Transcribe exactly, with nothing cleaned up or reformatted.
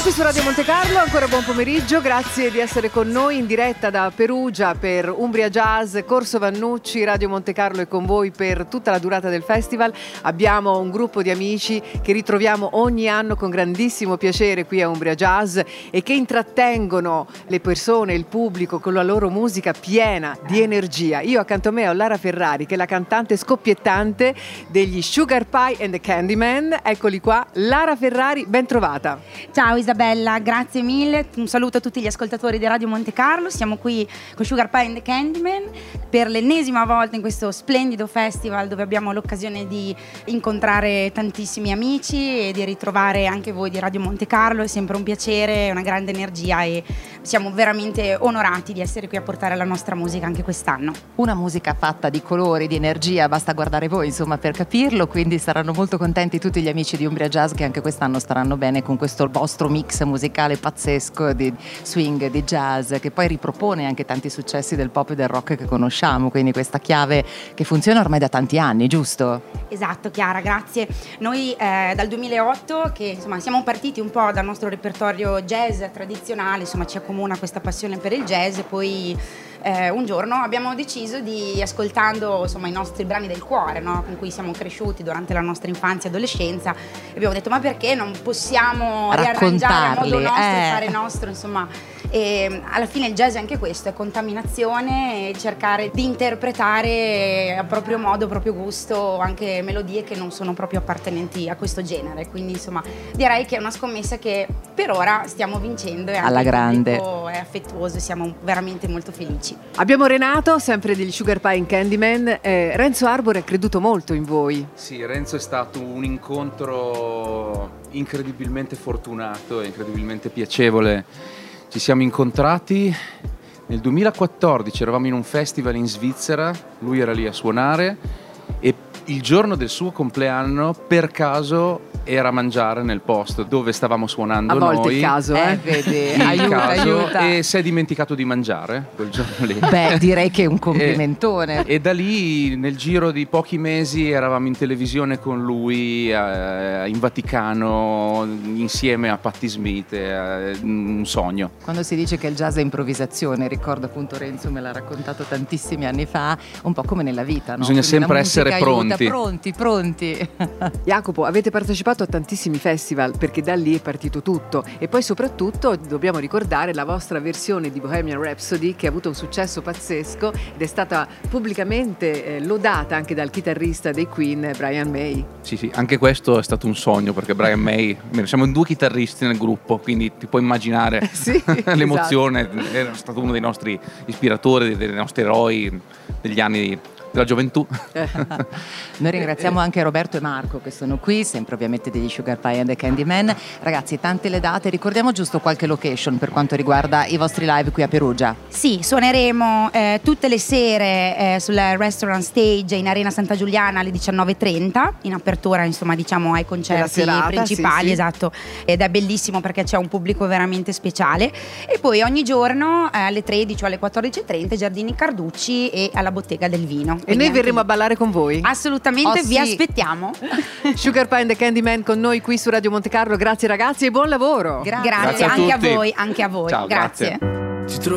qui su Radio Monte Carlo, ancora buon pomeriggio, grazie di essere con noi in diretta da Perugia per Umbria Jazz, Corso Vannucci. Radio Monte Carlo è con voi per tutta la durata del festival. Abbiamo un gruppo di amici che ritroviamo ogni anno con grandissimo piacere qui a Umbria Jazz e che intrattengono le persone, il pubblico con la loro musica piena di energia. Io accanto a me ho Lara Ferrari, che è la cantante scoppiettante degli Sugar Pie and the Candyman. Eccoli qua, Lara Ferrari, ben trovata. Ciao Isabella, grazie mille, un saluto a tutti gli ascoltatori di Radio Monte Carlo. Siamo qui con Sugar Pie and the Candyman per l'ennesima volta in questo splendido festival dove abbiamo l'occasione di incontrare tantissimi amici e di ritrovare anche voi di Radio Monte Carlo. È sempre un piacere, una grande energia e siamo veramente onorati di essere qui a portare la nostra musica anche quest'anno. Una musica fatta di colori, di energia, basta guardare voi insomma per capirlo, quindi saranno molto contenti tutti gli amici di Umbria Jazz che anche quest'anno staranno bene con questo vostro mix musicale pazzesco di swing, di jazz, che poi ripropone anche tanti successi del pop e del rock che conosciamo, quindi questa chiave che funziona ormai da tanti anni, giusto? Esatto Chiara, grazie. Noi eh, dal duemilaotto che insomma siamo partiti un po' dal nostro repertorio jazz tradizionale, insomma ci accomuna questa passione per il jazz e poi Eh, un giorno abbiamo deciso di, ascoltando insomma i nostri brani del cuore, no? Con cui siamo cresciuti durante la nostra infanzia e adolescenza, abbiamo detto ma perché non possiamo riarrangiare a modo nostro eh. e fare nostro, insomma. E alla fine il jazz è anche questo, è contaminazione e cercare di interpretare a proprio modo, a proprio gusto anche melodie che non sono proprio appartenenti a questo genere, quindi insomma direi che è una scommessa che per ora stiamo vincendo e anche alla grande. Il pubblico è affettuoso e siamo veramente molto felici. Abbiamo Renato, sempre degli Sugar Pie and Candyman. eh, Renzo Arbore ha creduto molto in voi. Sì, Renzo è stato un incontro incredibilmente fortunato e incredibilmente piacevole. Ci siamo incontrati nel duemilaquattordici, eravamo in un festival in Svizzera, lui era lì a suonare e il giorno del suo compleanno per caso era a mangiare nel posto dove stavamo suonando a noi. volte il caso, eh, eh vedi, Il aiuta, caso, aiuta. E si è dimenticato di mangiare quel giorno lì. Beh, direi che è un complimentone. E, e da lì, nel giro di pochi mesi, eravamo in televisione con lui eh, in Vaticano, insieme a Patti Smith, eh, un sogno. Quando si dice che il jazz è improvvisazione, ricordo appunto Renzo me l'ha raccontato tantissimi anni fa, un po' come nella vita, no? Bisogna Quindi sempre la musica essere aiuta, pronti. Pronti, pronti. Jacopo, avete partecipato a tantissimi festival perché da lì è partito tutto e poi soprattutto dobbiamo ricordare la vostra versione di Bohemian Rhapsody che ha avuto un successo pazzesco ed è stata pubblicamente eh, lodata anche dal chitarrista dei Queen, Brian May. Sì, sì, anche questo è stato un sogno perché Brian May, siamo in due chitarristi nel gruppo, quindi ti puoi immaginare Sì, l'emozione, esatto. Era stato uno dei nostri ispiratori, dei nostri eroi degli anni della gioventù. Noi ringraziamo anche Roberto e Marco che sono qui, sempre ovviamente degli Sugar Pie and the Candyman. Ragazzi, tante le date, ricordiamo giusto qualche location per quanto riguarda i vostri live qui a Perugia. Sì, suoneremo eh, tutte le sere eh, sul restaurant stage in Arena Santa Giuliana alle diciannove e trenta, in apertura insomma diciamo ai concerti serata, principali, sì, sì. Esatto, ed è bellissimo perché c'è un pubblico veramente speciale e poi ogni giorno eh, alle tredici o alle quattordici e trenta Giardini Carducci e alla Bottega del Vino. E noi verremo a ballare con voi. Assolutamente, Oh, vi sì. aspettiamo. Sugar Pie and the Candyman con noi qui su Radio Monte Carlo. Grazie ragazzi e buon lavoro. Gra- Grazie, Grazie a anche a tutti. voi, anche a voi. Ciao, grazie. grazie. Ti trovo